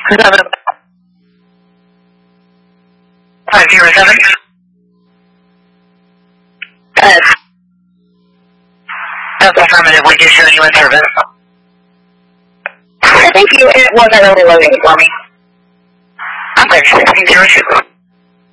507. That's affirmative. We do show you in service. Thank you. It wasn't overloading for me. I'm good. 1602.